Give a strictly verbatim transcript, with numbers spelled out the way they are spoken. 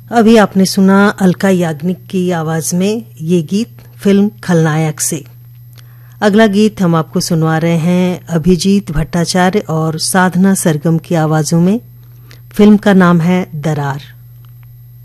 अभी आपने सुना अलका याग्निक की आवाज में ये गीत फिल्म खलनायक से। अगला गीत हम आपको सुनवा रहे हैं अभिजीत भट्टाचार्य और साधना सरगम की आवाजों में। फिल्म का नाम है दरार।